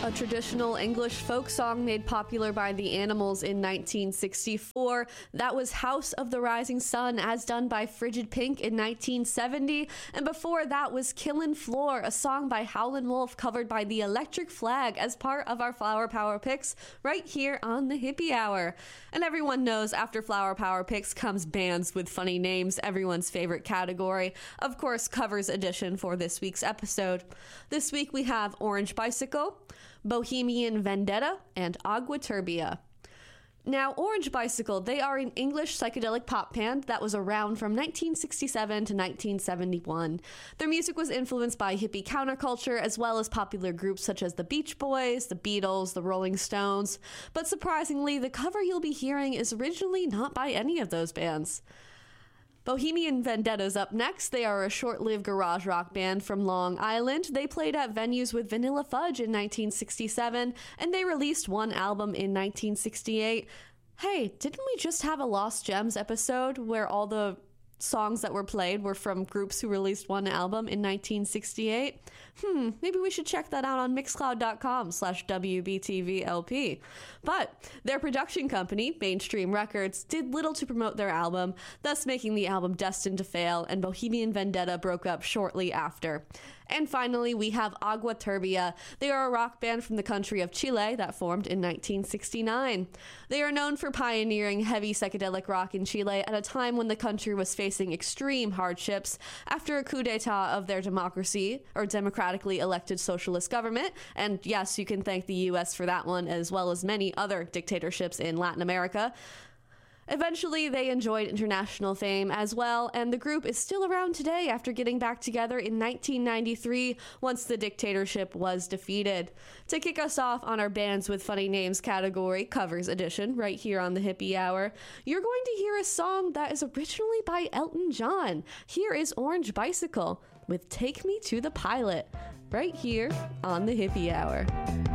A traditional English folk song made popular by the Animals in 1964. That was House of the Rising Sun, as done by Frigid Pink in 1970. And before that was Killin' Floor, a song by Howlin' Wolf covered by the Electric Flag as part of our Flower Power Picks right here on the Hippie Hour. And everyone knows after Flower Power Picks comes bands with funny names, everyone's favorite category. Of course, covers edition for this week's episode. This week we have Orange Bicycle, Bohemian Vendetta, and Agua Turbia. Now, Orange Bicycle, they are an English psychedelic pop band that was around from 1967 to 1971. Their music was influenced by hippie counterculture as well as popular groups such as the Beach Boys, the Beatles, the Rolling Stones. But surprisingly, the cover you'll be hearing is originally not by any of those bands. Bohemian Vendetta's up next. They are a short-lived garage rock band from Long Island. They played at venues with Vanilla Fudge in 1967, and they released one album in 1968. Hey, didn't we just have a Lost Gems episode where all the songs that were played were from groups who released one album in 1968? Maybe we should check that out on mixcloud.com/WBTVLP. But their production company, Mainstream Records, did little to promote their album, thus making the album destined to fail, and Bohemian Vendetta broke up shortly after. And finally, we have Agua Turbia. They are a rock band from the country of Chile that formed in 1969. They are known for pioneering heavy psychedelic rock in Chile at a time when the country was facing extreme hardships after a coup d'etat of their democratically elected socialist government. And yes, you can thank the US for that one, as well as many other dictatorships in Latin America. Eventually, they enjoyed international fame as well, and the group is still around today after getting back together in 1993 once the dictatorship was defeated. To kick us off on our Bands with Funny Names category, covers edition, right here on the Hippie Hour, you're going to hear a song that is originally by Elton John. Here is Orange Bicycle with Take Me to the Pilot, right here on the Hippie Hour.